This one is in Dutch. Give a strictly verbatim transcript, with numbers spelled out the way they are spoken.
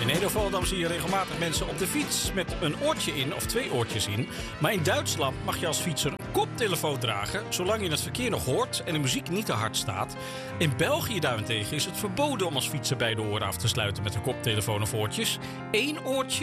In Nederland zie je regelmatig mensen op de fiets met een oortje in of twee oortjes in. Maar in Duitsland mag je als fietser een koptelefoon dragen, zolang je het verkeer nog hoort en de muziek niet te hard staat. In België daarentegen is het verboden om als fietser beide oren af te sluiten met een koptelefoon of oortjes. Eén oortje